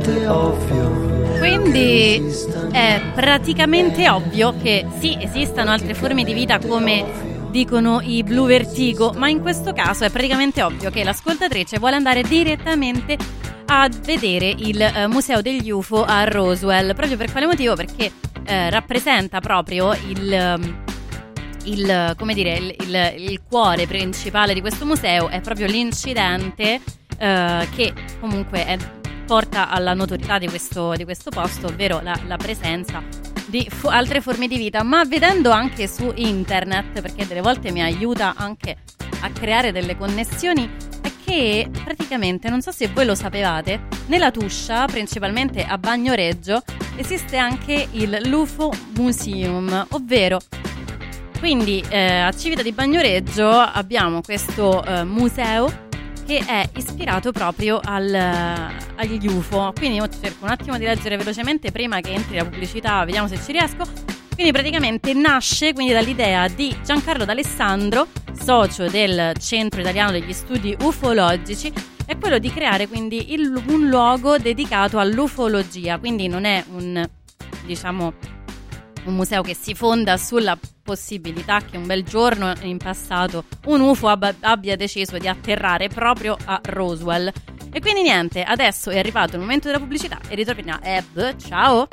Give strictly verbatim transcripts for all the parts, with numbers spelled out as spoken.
Quindi è praticamente ovvio che sì, esistano altre forme di vita come dicono i Blue Vertigo, ma in questo caso è praticamente ovvio che l'ascoltatrice vuole andare direttamente a vedere il eh, Museo degli U F O a Roswell. Proprio per quale motivo? Perché eh, rappresenta proprio il, il, come dire, il, il, il cuore principale di questo museo, è proprio l'incidente eh, che comunque è, porta alla notorietà di questo, di questo posto, ovvero la, la presenza di fu- altre forme di vita. Ma vedendo anche su internet, perché delle volte mi aiuta anche a creare delle connessioni, è che praticamente, non so se voi lo sapevate, nella Tuscia, principalmente a Bagnoregio, esiste anche il l'U F O Museum, ovvero quindi eh, a Civita di Bagnoregio abbiamo questo eh, museo che è ispirato proprio al, agli U F O. Quindi io cerco un attimo di leggere velocemente prima che entri la pubblicità, vediamo se ci riesco. Quindi praticamente nasce quindi dall'idea di Giancarlo D'Alessandro, socio del Centro Italiano degli Studi Ufologici, è quello di creare quindi il, un luogo dedicato all'ufologia. Quindi non è un, diciamo, un museo che si fonda sulla possibilità che un bel giorno in passato un U F O ab- abbia deciso di atterrare proprio a Roswell. E quindi niente, adesso è arrivato il momento della pubblicità e ritorniamo. Eb, ciao!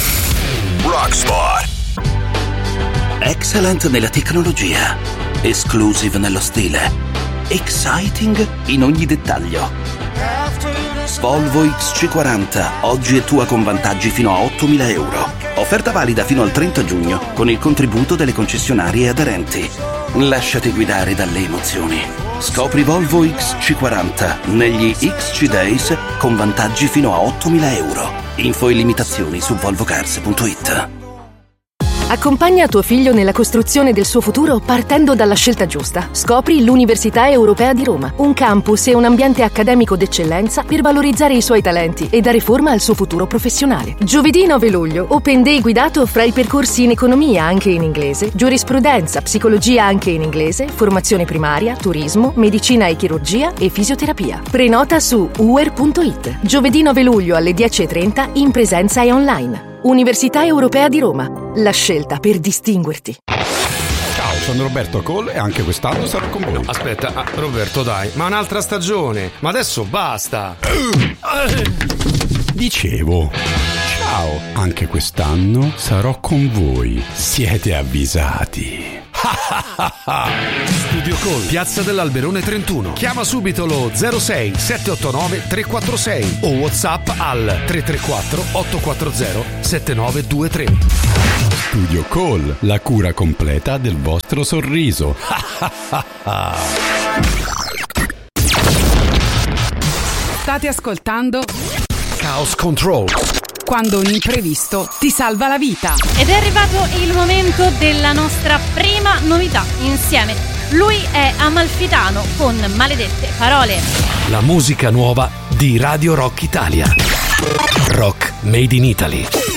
Rockspot. Excellent nella tecnologia, exclusive nello stile, exciting in ogni dettaglio. Volvo X C quaranta, oggi è tua con vantaggi fino a ottomila euro. Offerta valida fino al trenta giugno con il contributo delle concessionarie aderenti. Lasciati guidare dalle emozioni. Scopri Volvo X C quaranta negli X C Days con vantaggi fino a ottomila euro. Info e limitazioni su volvocars punto it. Accompagna tuo figlio nella costruzione del suo futuro partendo dalla scelta giusta. Scopri l'Università Europea di Roma, un campus e un ambiente accademico d'eccellenza per valorizzare i suoi talenti e dare forma al suo futuro professionale. Giovedì nove luglio, Open Day guidato fra i percorsi in economia anche in inglese, giurisprudenza, psicologia anche in inglese, formazione primaria, turismo, medicina e chirurgia e fisioterapia. Prenota su u e r punto it. Giovedì nove luglio alle dieci e trenta in presenza e online. Università Europea di Roma, la scelta per distinguerti. Ciao, sono Roberto Cole e anche quest'anno sarò con voi. No, aspetta, ah, Roberto, dai, ma un'altra stagione, ma adesso basta. Dicevo, ciao, anche quest'anno sarò con voi. Siete avvisati. Studio Call, Piazza dell'Alberone trentuno. Chiama subito lo zero sei sette otto nove tre quattro sei o WhatsApp al tre tre quattro otto quattro zero sette nove due tre. Studio Call, la cura completa del vostro sorriso. State ascoltando Chaos Control, quando un imprevisto ti salva la vita. Ed è arrivato il momento della nostra prima novità insieme. Lui è Amalfitano con Maledette Parole. la musica nuova di Radio Rock Italia. Rock Made in Italy.